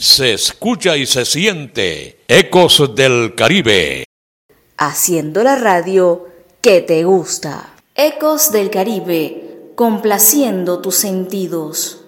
se escucha y se siente. Ecos del Caribe. Haciendo la radio que te gusta. Ecos del Caribe, complaciendo tus sentidos.